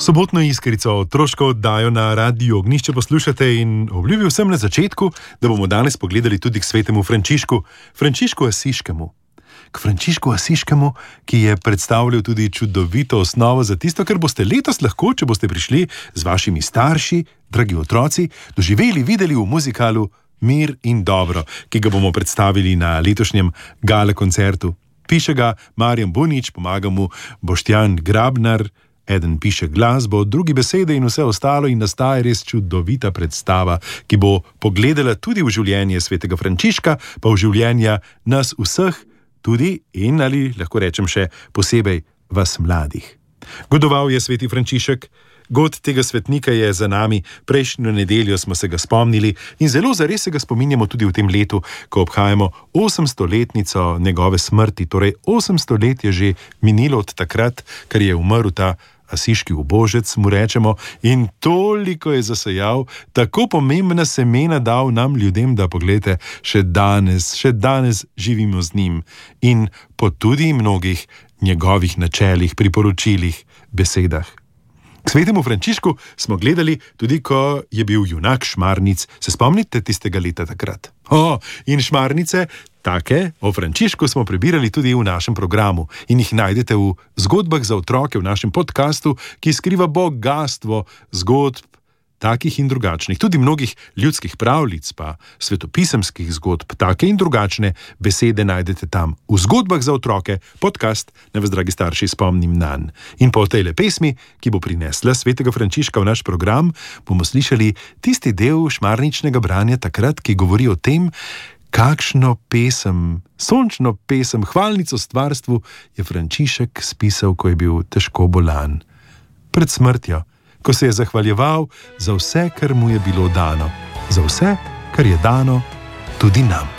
Sobotno iskrico, otroško oddajo na Radiu Ognjišče poslušate in obljubil sem na začetku, da bomo danes pogledali tudi k svetemu Frančišku, Frančišku Asiškemu. K Frančišku Asiškemu, ki je predstavljal tudi čudovito osnovo za tisto, kar boste letos lahko, če boste prišli z vašimi starši, dragi otroci, doživeli, videli v muzikalu Mir in dobro, ki ga bomo predstavili na letošnjem gala koncertu. Piše ga Marjan Bunič, pomaga mu Boštjan Grabnar, eden piše glasbo, drugi besede in vse ostalo in nastaja res čudovita predstava, ki bo pogledala tudi v življenje svetega Frančiška, pa v življenja nas vseh, tudi in ali lahko rečem še posebej vas mladih. Godoval je sveti Frančišek, god tega svetnika je za nami, prejšnjo nedeljo smo se ga spomnili in zelo zares se ga spominjamo tudi v tem letu, ko obhajamo 800-letnico njegove smrti, torej 800 let je že minilo od takrat, ker je umrl ta asiški ubožec, mu rečemo, in toliko je zasejal, tako pomembna semena dal nam ljudem, da pogledajte, še danes živimo z njim in po tudi mnogih njegovih načelih, priporočilih, besedah. K svetemu Frančišku smo gledali tudi, ko je bil junak Šmarnic. Se spomnite tistega leta takrat? In Šmarnice, take, o Frančišku smo prebirali tudi v našem programu in jih najdete v zgodbah za otroke v našem podkastu, ki skriva bogastvo zgodb, takih in drugačnih, tudi mnogih ljudskih pravljic, pa svetopisemskih zgodb, take in drugačne besede najdete tam. V zgodbah za otroke, podcast, ne vas, dragi starši, spomnim nanj. In po tejle pesmi, ki bo prinesla svetega Frančiška v naš program, bomo slišali tisti del šmarničnega branja takrat, ki govori o tem, kakšno pesem, sončno pesem, hvalnico stvarstvu je Frančišek spisal, ko je bil težko bolan. Pred smrtjo, ko se je zahvaljeval za vse, kar mu je bilo dano, za vse, kar je dano tudi nam.